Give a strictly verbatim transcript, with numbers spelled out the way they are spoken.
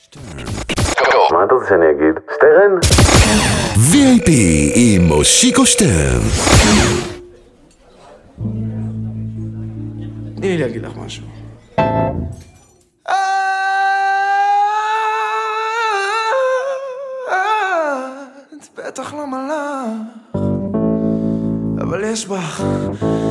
מה אתה רוצה שאני אגיד? שטרן? וי איי פי עם מושיקו שטרן. תני לי להגיד לך משהו. את בטח לא מלאך, אבל יש בך